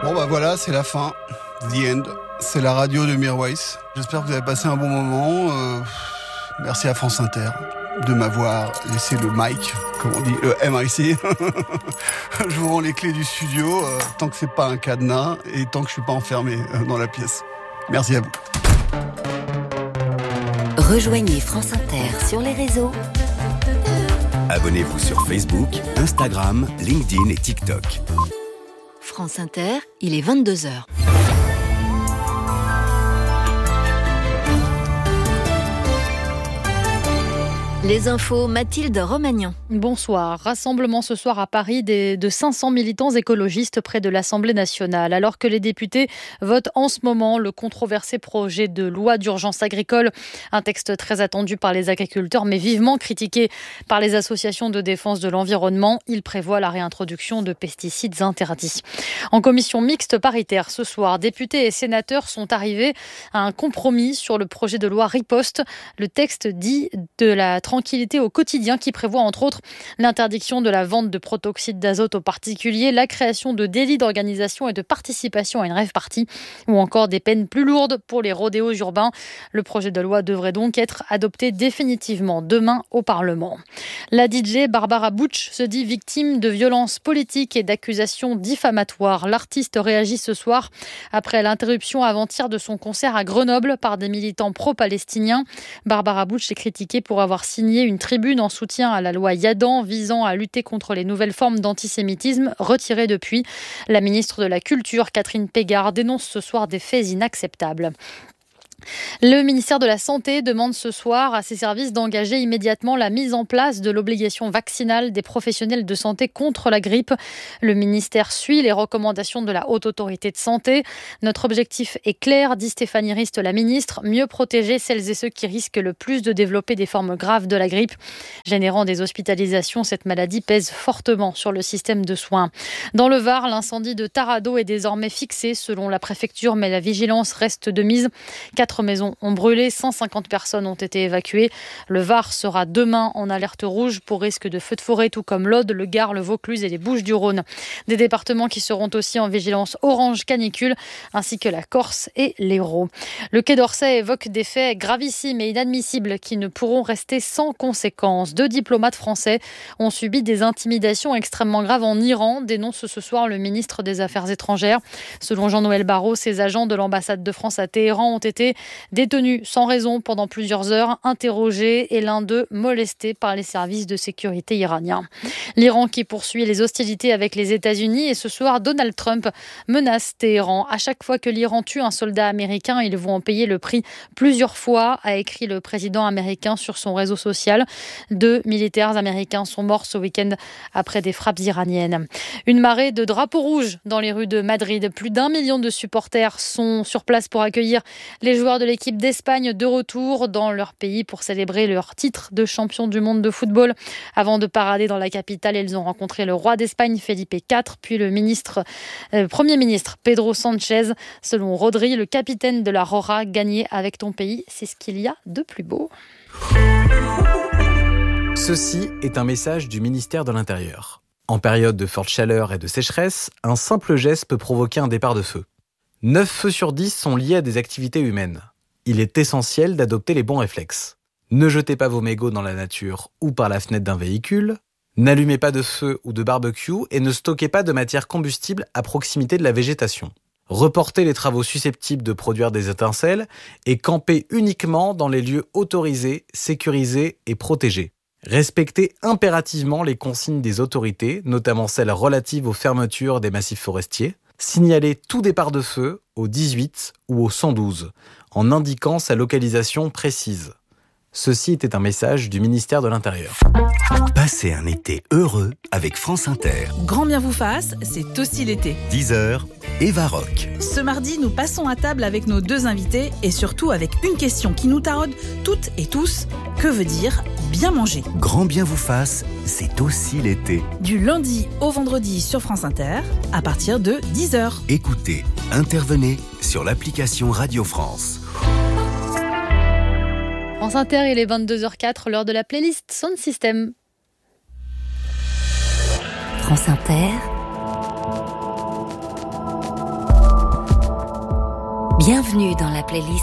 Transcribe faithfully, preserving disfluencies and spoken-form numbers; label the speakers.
Speaker 1: Bon bah voilà, c'est la fin. The end. C'est la radio de Mirwais. J'espère que vous avez passé un bon moment. Euh, merci à France Inter de m'avoir laissé le mic, comme on dit, le M I C. Je vous rends les clés du studio, euh, tant que c'est pas un cadenas et tant que je suis pas enfermé euh, dans la pièce. Merci à vous.
Speaker 2: Rejoignez France Inter sur les réseaux.
Speaker 3: Abonnez-vous sur Facebook, Instagram, LinkedIn et TikTok.
Speaker 2: France Inter, il est vingt-deux heures. Les infos, Mathilde Romagnan.
Speaker 4: Bonsoir. Rassemblement ce soir à Paris des, de cinq cents militants écologistes près de l'Assemblée nationale. Alors que les députés votent en ce moment le controversé projet de loi d'urgence agricole, un texte très attendu par les agriculteurs mais vivement critiqué par les associations de défense de l'environnement. Il prévoit la réintroduction de pesticides interdits. En commission mixte paritaire ce soir, députés et sénateurs sont arrivés à un compromis sur le projet de loi Riposte. Le texte dit de la tranquillité au quotidien qui prévoit entre autres l'interdiction de la vente de protoxyde d'azote aux particuliers, la création de délits d'organisation et de participation à une rave-party ou encore des peines plus lourdes pour les rodéos urbains. Le projet de loi devrait donc être adopté définitivement demain au Parlement. La D J Barbara Butch se dit victime de violences politiques et d'accusations diffamatoires. L'artiste réagit ce soir après l'interruption avant-hier de son concert à Grenoble par des militants pro-palestiniens. Barbara Butch est critiquée pour avoir signé une tribune en soutien à la loi Yadan visant à lutter contre les nouvelles formes d'antisémitisme, retirée depuis. La ministre de la Culture, Catherine Pégard, dénonce ce soir des faits inacceptables. Le ministère de la Santé demande ce soir à ses services d'engager immédiatement la mise en place de l'obligation vaccinale des professionnels de santé contre la grippe. Le ministère suit les recommandations de la Haute Autorité de Santé. Notre objectif est clair, dit Stéphanie Rist, la ministre, mieux protéger celles et ceux qui risquent le plus de développer des formes graves de la grippe. Générant des hospitalisations, cette maladie pèse fortement sur le système de soins. Dans le Var, l'incendie de Taradot est désormais fixé selon la préfecture, mais la vigilance reste de mise. Quatre maisons ont brûlé, cent cinquante personnes ont été évacuées. Le Var sera demain en alerte rouge pour risque de feux de forêt, tout comme l'Aude, le Gard, le Vaucluse et les Bouches-du-Rhône. Des départements qui seront aussi en vigilance orange canicule, ainsi que la Corse et l'Hérault. Le Quai d'Orsay évoque des faits gravissimes et inadmissibles qui ne pourront rester sans conséquences. Deux diplomates français ont subi des intimidations extrêmement graves en Iran, dénonce ce soir le ministre des Affaires étrangères. Selon Jean-Noël Barrot, ces agents de l'ambassade de France à Téhéran ont été détenus sans raison pendant plusieurs heures, interrogés et l'un d'eux molesté par les services de sécurité iraniens. L'Iran qui poursuit les hostilités avec les États-Unis et ce soir, Donald Trump menace Téhéran. À chaque fois que l'Iran tue un soldat américain, ils vont en payer le prix plusieurs fois, a écrit le président américain sur son réseau social. Deux militaires américains sont morts ce week-end après des frappes iraniennes. Une marée de drapeaux rouges dans les rues de Madrid. Plus d'un million de supporters sont sur place pour accueillir les joueurs de l'équipe d'Espagne de retour dans leur pays pour célébrer leur titre de champion du monde de football. Avant de parader dans la capitale, ils ont rencontré le roi d'Espagne, Felipe quatre, puis le ministre, euh, Premier ministre Pedro Sánchez. Selon Rodri, le capitaine de la Rora, gagner avec ton pays, c'est ce qu'il y a de plus beau.
Speaker 5: Ceci est un message du ministère de l'Intérieur. En période de forte chaleur et de sécheresse, un simple geste peut provoquer un départ de feu. neuf feux sur dix sont liés à des activités humaines. Il est essentiel d'adopter les bons réflexes. Ne jetez pas vos mégots dans la nature ou par la fenêtre d'un véhicule. N'allumez pas de feu ou de barbecue et ne stockez pas de matière combustible à proximité de la végétation. Reportez les travaux susceptibles de produire des étincelles et campez uniquement dans les lieux autorisés, sécurisés et protégés. Respectez impérativement les consignes des autorités, notamment celles relatives aux fermetures des massifs forestiers. Signalez tout départ de feu au dix-huit ou au cent douze, en indiquant sa localisation précise. Ceci était un message du ministère de l'Intérieur.
Speaker 3: Passez un été heureux avec France Inter.
Speaker 6: Grand bien vous fasse, c'est aussi l'été.
Speaker 3: dix heures, Eva Rock.
Speaker 6: Ce mardi, nous passons à table avec nos deux invités et surtout avec une question qui nous taraude toutes et tous. Que veut dire bien manger ?
Speaker 3: Grand bien vous fasse, c'est aussi l'été.
Speaker 6: Du lundi au vendredi sur France Inter, à partir de dix heures.
Speaker 3: Écoutez, intervenez sur l'application Radio France.
Speaker 4: France Inter, il est vingt-deux heures quatre, l'heure de la playlist Sound System.
Speaker 2: France Inter, Bienvenue dans la playlist